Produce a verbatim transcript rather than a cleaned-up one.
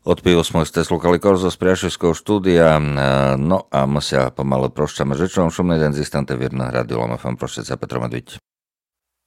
Odpíval smo ste slúchali Korzo z Priaševského štúdia, no a my sa pomalu prošťame, že čo vám šumný den z istante Virna hrady Lomafam prošťať sa Petra Medviť.